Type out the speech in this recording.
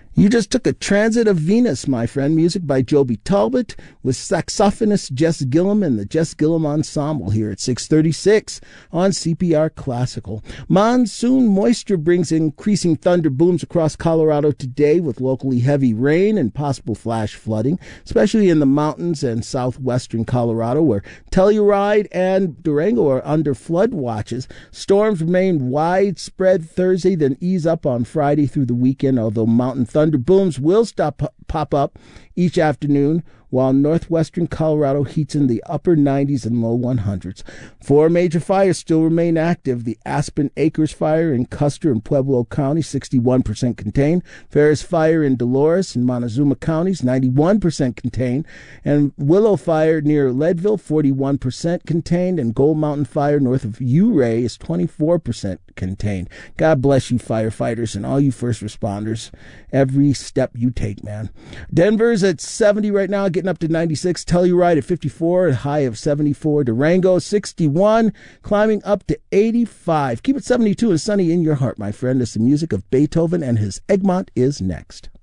You just took a Transit of Venus, my friend. Music by Joby Talbot with saxophonist Jess Gillum and the Jess Gillum Ensemble here at 6:36 on CPR Classical. Monsoon moisture brings increasing thunder booms across Colorado today with locally heavy rain and possible flash flooding, especially in the mountains and southwestern Colorado where Telluride and Durango are under flood watches. Storms remain widespread Thursday, then ease up on Friday through the weekend, although mountain thunder booms will pop up each afternoon, while northwestern Colorado heats in the upper 90s and low 100s. 4 major fires still remain active. The Aspen Acres Fire in Custer and Pueblo County, 61% contained. Ferris Fire in Dolores and Montezuma Counties, 91% contained. And Willow Fire near Leadville, 41% contained. And Gold Mountain Fire north of Ouray is 24% contained. God bless you, firefighters, and all you first responders. Every step you take, man. Denver's at 70 right now, getting up to 96. Telluride at 54, a high of 74. Durango, 61, climbing up to 85. Keep it 72 and sunny in your heart, my friend. As the music of Beethoven and his Egmont is next.